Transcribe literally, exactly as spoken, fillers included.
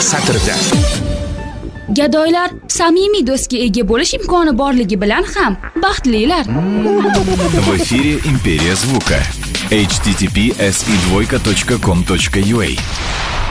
satrda. Gadoylar samimiy do'stga ega bo'lish imkoni borligi bilan ham baxtlilar. В эфире Империя звука. эйч ти ти пи эс и двойка точка ком точка ю а